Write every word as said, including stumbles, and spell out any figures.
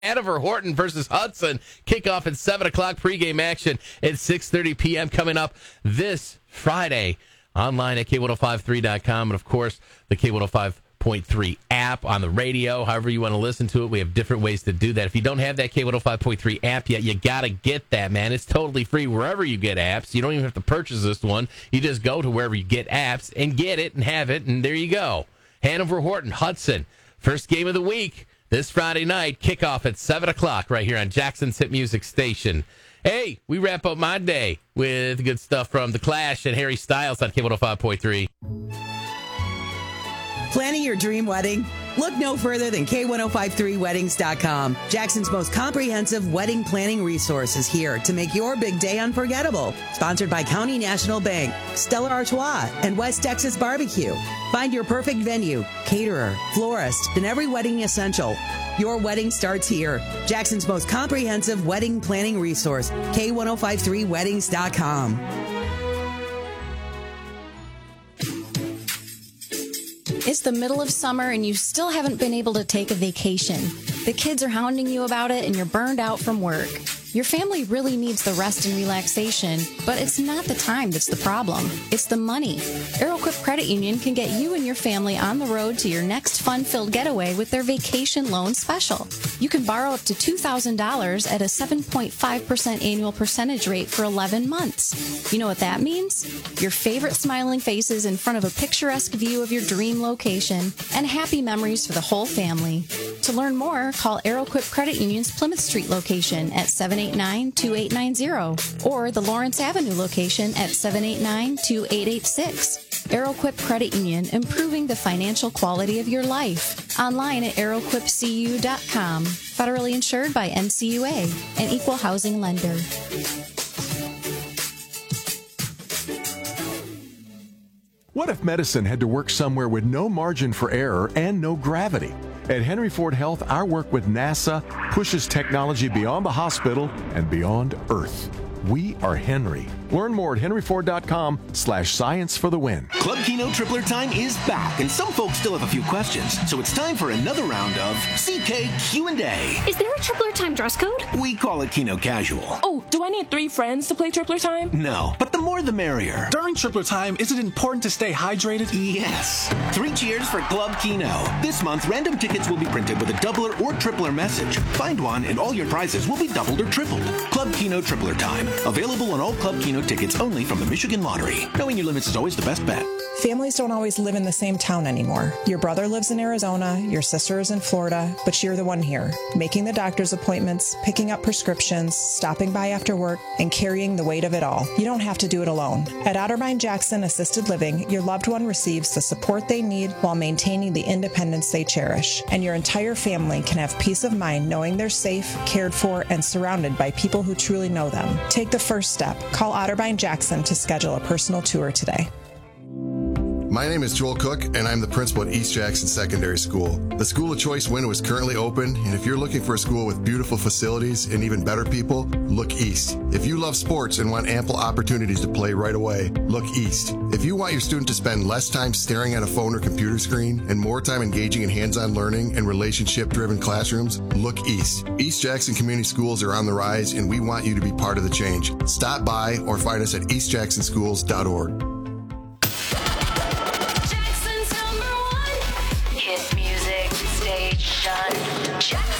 Hanover Horton versus Hudson. Kickoff at seven o'clock. Pregame action at six thirty p.m. coming up this Friday. Online at K one oh five three dot com. And, of course, the K one oh five point three app on the radio. However you want to listen to it, we have different ways to do that. If you don't have that K one oh five point three app yet, you got to get that, man. It's totally free wherever you get apps. You don't even have to purchase this one. You just go to wherever you get apps and get it and have it, and there you go. Hanover Horton, Hudson. First game of the week. This Friday night, kickoff at seven o'clock right here on Jackson's Hit Music Station. Hey, we wrap up my day with good stuff from The Clash and Harry Styles on K one oh five point three. Planning your dream wedding? Look no further than K ten fifty-three weddings dot com. Jackson's most comprehensive wedding planning resource is here to make your big day unforgettable. Sponsored by County National Bank, Stella Artois, and West Texas Barbecue. Find your perfect venue, caterer, florist, and every wedding essential. Your wedding starts here. Jackson's most comprehensive wedding planning resource, K ten fifty-three weddings dot com. It's the middle of summer and you still haven't been able to take a vacation. The kids are hounding you about it and you're burned out from work. Your family really needs the rest and relaxation, but it's not the time that's the problem. It's the money. Arrowquip Credit Union can get you and your family on the road to your next fun-filled getaway with their vacation loan special. You can borrow up to two thousand dollars at a seven point five percent annual percentage rate for eleven months. You know what that means? Your favorite smiling faces in front of a picturesque view of your dream location and happy memories for the whole family. To learn more, call Arrowquip Credit Union's Plymouth Street location at seven eight nine, two eight nine zero or the Lawrence Avenue location at seven eight nine, two eight eight six. Arrowquip Credit Union, improving the financial quality of your life. Online at arrowquip c u dot com. Federally insured by N C U A, an equal housing lender. What if medicine had to work somewhere with no margin for error and no gravity? At Henry Ford Health, our work with NASA pushes technology beyond the hospital and beyond Earth. We are Henry. Learn more at henry ford dot com slash science for the win. Club Keno Tripler Time is back, and some folks still have a few questions, so it's time for another round of C K Q and A. Is there a Tripler Time dress code? We call it Keno Casual. Oh, do I need three friends to play Tripler Time? No, but the more the merrier. During Tripler Time, is it important to stay hydrated? Yes. Three cheers for Club Keno. This month, random tickets will be printed with a doubler or tripler message. Find one, and all your prizes will be doubled or tripled. Club Keno Tripler Time. Available on all Club Keno tickets only from the Michigan Lottery. Knowing your limits is always the best bet. Families don't always live in the same town anymore. Your brother lives in Arizona, your sister is in Florida, but you're the one here, making the doctor's appointments, picking up prescriptions, stopping by after work, and carrying the weight of it all. You don't have to do it alone. At Otterbein Jackson Assisted Living, your loved one receives the support they need while maintaining the independence they cherish. And your entire family can have peace of mind knowing they're safe, cared for, and surrounded by people who truly know them. Take the first step. Call Otterbein Jackson to schedule a personal tour today. My name is Joel Cook, and I'm the principal at East Jackson Secondary School. The School of Choice window is currently open, and if you're looking for a school with beautiful facilities and even better people, look east. If you love sports and want ample opportunities to play right away, look east. If you want your student to spend less time staring at a phone or computer screen and more time engaging in hands-on learning and relationship-driven classrooms, look east. East Jackson Community Schools are on the rise, and we want you to be part of the change. Stop by or find us at east jackson schools dot org.